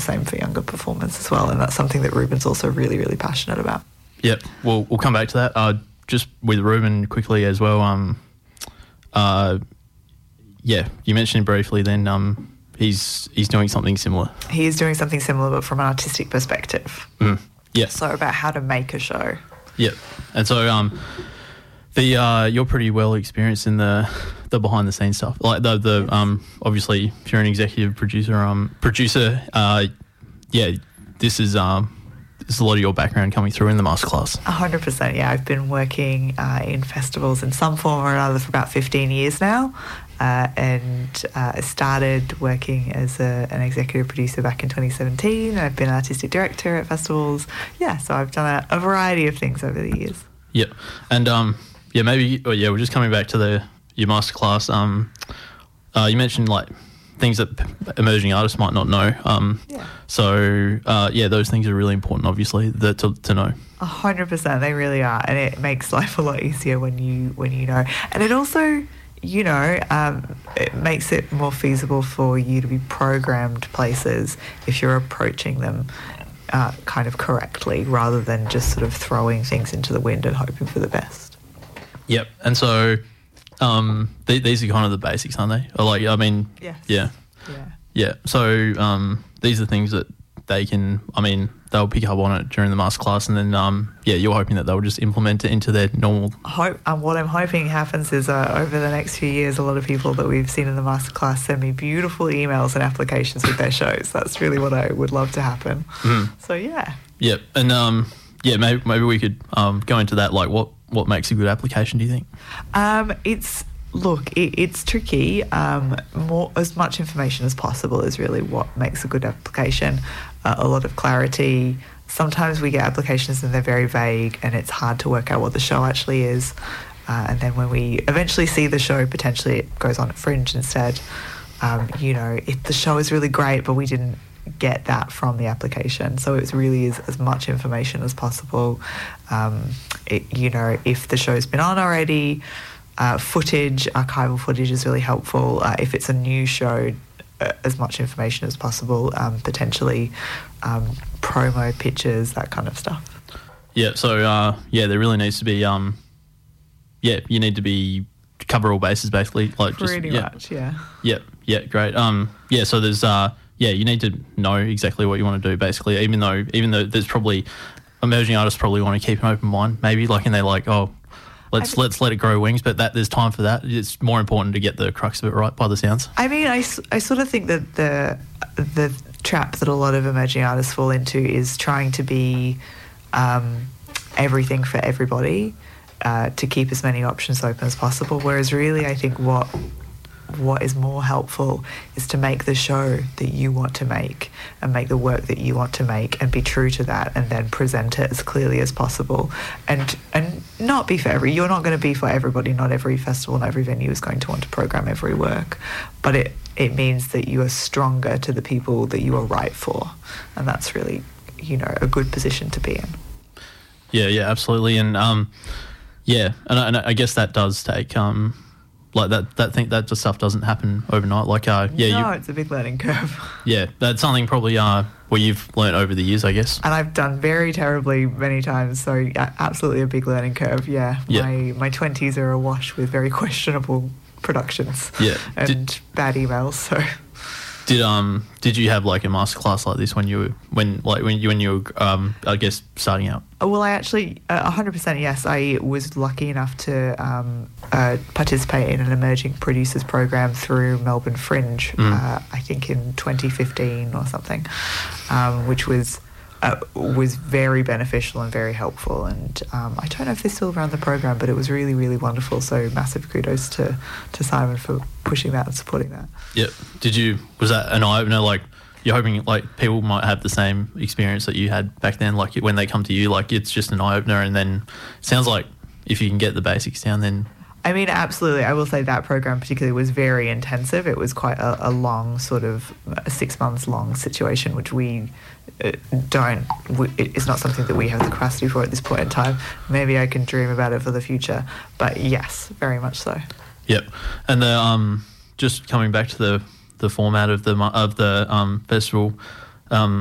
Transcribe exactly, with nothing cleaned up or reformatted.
same for younger performers as well, and that's something that Ruben's also really, really passionate about. Yep, well, we'll come back to that. Uh, just with Ruben quickly as well, um, uh, yeah, you mentioned briefly then um, he's he's doing something similar. He is doing something similar, but from an artistic perspective. Mm, yeah. So about how to make a show. Yep, and so um, the uh, you're pretty well experienced in the the behind the scenes stuff, like the the Yes. um, obviously if you're an executive producer um producer uh, yeah, this is um. There's a lot of your background coming through in the masterclass. A hundred percent, yeah. I've been working uh, in festivals in some form or another for about fifteen years now, uh, and uh, I started working as a, an executive producer back in twenty seventeen. I've been artistic director at festivals. Yeah, so I've done a, a variety of things over the years. Yep, and um, yeah, maybe oh, yeah, we're just coming back to the your masterclass. Um, uh, you mentioned like things that emerging artists might not know. Um, yeah. So, uh, yeah, those things are really important, obviously, that to, to know. A hundred percent, they really are, and it makes life a lot easier when you when you know. And it also, you know, um, it makes it more feasible for you to be programmed places if you're approaching them uh, kind of correctly, rather than just sort of throwing things into the wind and hoping for the best. Yep, and so um, th- these are kind of the basics, aren't they? Or like, I mean, Yes. yeah, Yeah. yeah. So um, these are things that they can, I mean, they'll pick up on it during the masterclass, and then, um, yeah, you're hoping that they'll just implement it into their normal. Hope, um, what I'm hoping happens is uh, over the next few years, a lot of people that we've seen in the masterclass send me beautiful emails and applications with their shows. That's really what I would love to happen. Mm. So, yeah. Yep, and um, yeah, maybe maybe we could um, go into that. Like, what what makes a good application? Do you think? Um, it's look, it, it's tricky. Um, more as much information as possible is really what makes a good application. Uh, a lot of clarity. Sometimes we get applications and they're very vague, and it's hard to work out what the show actually is. Uh, and then when we eventually see the show, potentially it goes on at Fringe instead. Um, you know, if the show is really great, but we didn't get that from the application. So it really is as much information as possible. Um, it, you know, if the show's been on already, uh, footage, archival footage is really helpful. Uh, if it's a new show, uh, as much information as possible, um, potentially um, promo pictures, that kind of stuff. Yeah, so, uh, yeah, there really needs to be, um, yeah, you need to be, cover all bases basically. Like Pretty just, yeah. much, yeah. Yeah, yeah, great. Um, yeah, so there's, uh, yeah, you need to know exactly what you want to do basically, even though, even though there's probably, emerging artists probably want to keep an open mind, maybe, like, and they're like, oh, let's let's let it grow wings, but that there's time for that. It's more important to get the crux of it right by the sounds. I mean, I, I sort of think that the the trap that a lot of emerging artists fall into is trying to be um, everything for everybody, uh, to keep as many options open as possible. Whereas really, I think what what is more helpful is to make the show that you want to make and make the work that you want to make and be true to that, and then present it as clearly as possible, and and not be for every, you're not going to be for everybody. Not every festival and every venue is going to want to program every work, but it it means that you are stronger to the people that you are right for, and that's really, you know, a good position to be in. Yeah, yeah, absolutely. And um yeah, and I, and I guess that does take um like that that thing that just stuff doesn't happen overnight. Like uh yeah, no, you, it's a big learning curve. yeah, that's something probably uh where you've learnt over the years, I guess. And I've done very terribly many times, so yeah, absolutely a big learning curve. Yeah, yeah. my my twenties are awash with very questionable productions. Yeah, and did, bad emails. So did um did you have like a masterclass like this when you were when like when you when you were um I guess starting out? Well, I actually, a uh, hundred percent, yes. I was lucky enough to um, uh, participate in an emerging producers program through Melbourne Fringe. Mm. Uh, I think in twenty fifteen or something, um, which was uh, was very beneficial and very helpful. And um, I don't know if they're still around the program, but it was really, really wonderful. So massive kudos to to Simon for pushing that and supporting that. Yep. Did you? Was that an eye opener? Like, you're hoping like people might have the same experience that you had back then, like when they come to you, like it's just an eye opener, and then it sounds like if you can get the basics down, then. I mean, absolutely. I will say that program particularly was very intensive. It was quite a, a long, sort of a six months long situation, which we uh, don't, we, it's not something that we have the capacity for at this point in time. Maybe I can dream about it for the future, but yes, very much so. Yep. And the um, just coming back to the the format of the of the um, festival, Um,